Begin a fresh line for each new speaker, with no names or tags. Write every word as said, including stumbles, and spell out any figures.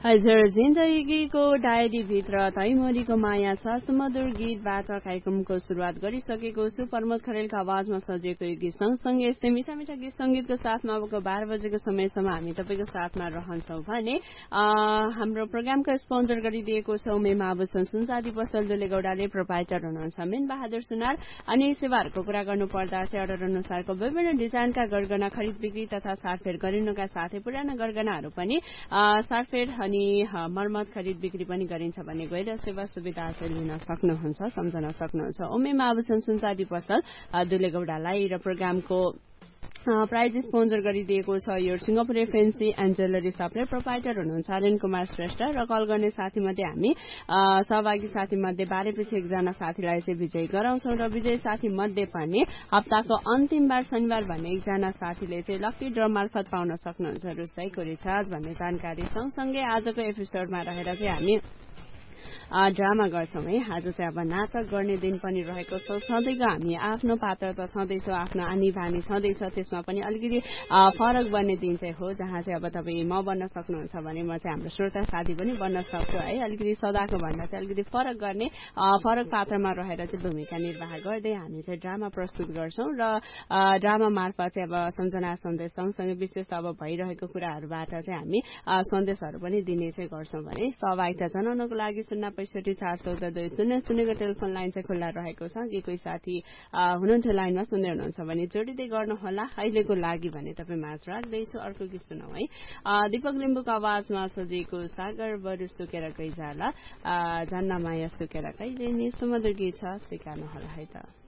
हजुर जिन्दगीको डायरीभित्र तैमरीको माया छ सुमधुर गीतबाट कार्यक्रमको सुरुवात गरिसकेको छु। प्रमोद खरेलको आवाजमा सजिएको यो गीत सँगसँगै यस्तै मिठा मिठा गीत सङ्गीतको साथमा अबको बाह्र बजेको समयसम्म हामी तपाईँको साथमा रहन्छौँ भने हाम्रो प्रोग्रामको स्पोन्सर गरिदिएको छ उमेमा आभूषण सुनचाँदी पसल दुलेगौडाले प्रोपाइटर हुनुहुन्छ मेन बहादुर सुनार। अनि सेवाहरूको कुरा गर्नुपर्दा चाहिँ अर्डर अनुसारको विभिन्न डिजाइनका गरगना खरिद बिक्री तथा साटफेर गरिनुका साथै पुराना गरगनाहरू पनि साटफेर अनि मर्मत खरिद बिक्री पनि गरिन्छ भने गएर सेवा सुविधा चाहिँ लिन सक्नुहुन्छ, सम्झन सक्नुहुन्छ। उमेमा आभूषण सुनचाँदी पसल दुलेगौडालाई र प्रोग्रामको प्राइज स्पोन्सर गरिदिएको छ यो Singapore fancy and jewellery सपले proprietor हुनुहुन्छ अरेन कुमार श्रेष्ठ र कल गर्ने साथीमध्ये हामी सहभागी साथीमध्ये बाह्रपछि एकजना साथीलाई चाहिँ विजय गराउँछौँ र विजय साथी मध्ये पनि हप्ताको अन्तिम बार शनिबार भन्ने एकजना साथीले चाहिँ लकी ड्र मार्फत पाउन सक्नुहुन्छ रुसाईको रिचार्ज भन्ने जानकारी सँगसँगै आजको एपिसोडमा रहेर चाहिँ हामी ड्रामा गर्छौँ है। आज चाहिँ अब नाटक गर्ने दिन पनि रहेको छ। सधैँको हामी आफ्नो पात्र त छँदैछौँ, आफ्नो आनी बानी छँदैछ, त्यसमा पनि अलिकति फरक बन्ने दिन चाहिँ हो जहाँ चाहिँ अब तपाईँ म बन्न सक्नुहुन्छ भने म चाहिँ हाम्रो श्रोता साथी पनि बन्न सक्छु है। अलिकति सदाको भन्दा चाहिँ अलिकति फरक गर्ने फरक पात्रमा रहेर चाहिँ भूमिका निर्वाह गर्दै हामी चाहिँ ड्रामा प्रस्तुत गर्छौँ र ड्रामा मार्फत चाहिँ अब सम्झना सन्देश सँगसँगै विशेष अब भइरहेको कुराहरूबाट चाहिँ हामी सन्देशहरू पनि दिने चाहिँ गर्छौँ भने सहभागिता जनाउनको लागि शून्य पैसठी चार चौध दुई शून्य शून्यको टेलिफोन लाइन चाहिँ खुल्ला रहेको छ। के कोही साथी हुनुहुन्थ्यो लाइनमा सुन्दै हुनुहुन्छ भने जोडिँदै गर्नुहोला अहिलेको लागि भने तपाईँ माझ राख्दैछु। अर्को गीत सुनौ है। दीपक लिम्बूको आवाजमा सजिएको सागर बरु सुकेर गइजाला जान्न माया सुकेर कहिले नि सुमधुर गीत छ स्वीकार्नुहोला है त।